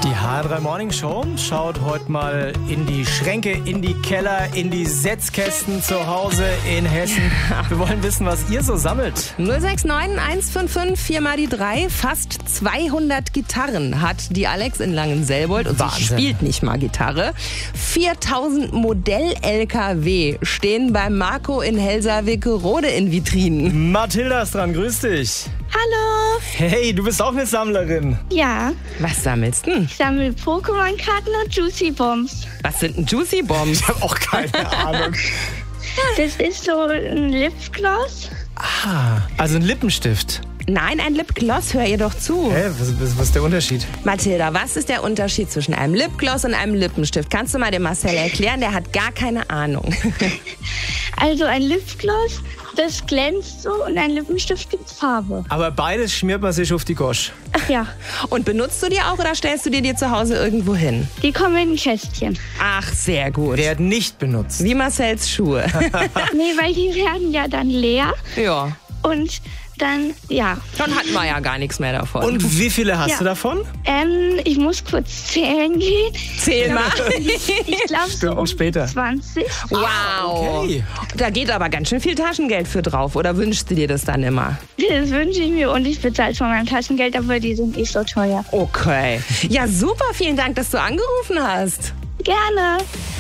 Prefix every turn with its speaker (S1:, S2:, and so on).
S1: Die H3 Morning Show schaut heute mal in die Schränke, in die Keller, in die Setzkästen zu Hause in Hessen. Wir wollen wissen, was ihr so sammelt.
S2: 069 155 4 mal die 3. Fast 200 Gitarren hat die Alex in Langenselbold und
S1: Wahnsinn.
S2: sie spielt nicht mal Gitarre. 4000 Modell-LKW stehen bei Marco in Helsa-Wickerode in Vitrinen.
S1: Mathilda ist dran, grüß dich.
S3: Hallo.
S1: Hey, du bist auch eine Sammlerin.
S3: Ja,
S2: Was sammelst du?
S3: ich sammle Pokémon-Karten und Juicy Bombs.
S2: Was sind denn Juicy Bombs?
S1: Ich habe auch keine Ahnung.
S3: Das ist so ein Lipgloss.
S1: Also ein Lippenstift.
S2: Nein, ein Lipgloss, hör ihr doch zu.
S1: Hä, was ist der Unterschied?
S2: Mathilda, was ist der Unterschied zwischen einem Lipgloss und einem Lippenstift? Kannst du mal dem Marcel erklären? Der hat gar keine Ahnung.
S3: Also ein Lipgloss, das glänzt so und ein Lippenstift gibt Farbe.
S1: Aber beides schmiert man sich auf die Gosch.
S3: Ach ja,
S2: Und benutzt du die auch oder stellst du dir zu Hause irgendwo hin?
S3: die kommen in ein Kästchen.
S2: Ach, sehr gut.
S1: Werden nicht benutzt.
S2: Wie Marcels Schuhe.
S3: Nee, weil die werden ja dann leer
S2: Ja,
S3: und dann, ja.
S2: schon hatten wir ja gar nichts mehr davon.
S1: Und wie viele hast
S3: Ja.
S1: du davon?
S3: Ich muss kurz zählen gehen.
S2: Zähl mal.
S3: Ich glaube so
S1: Stunden
S3: um
S1: später.
S3: 20.
S2: Wow.
S1: Okay.
S2: Da geht aber ganz schön viel Taschengeld für drauf. Oder wünschst du dir das dann immer?
S3: Das wünsche ich mir und ich bezahle von meinem Taschengeld, aber die sind nicht so teuer.
S2: Okay. Ja, super. Vielen Dank, dass du angerufen hast.
S3: Gerne.